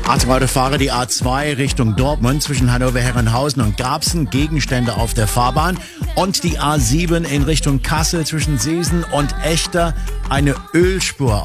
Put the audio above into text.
Achtung, Autofahrer, die A2 Richtung Dortmund zwischen Hannover-Herrenhausen und Garbsen, Gegenstände auf der Fahrbahn. Und die A7 in Richtung Kassel zwischen Seesen und Echter, eine Ölspur